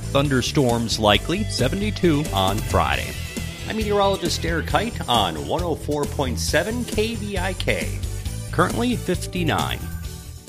Thunderstorms likely, 72 on Friday. I'm meteorologist Derek Kite on 104.7 KVIK. Currently 59.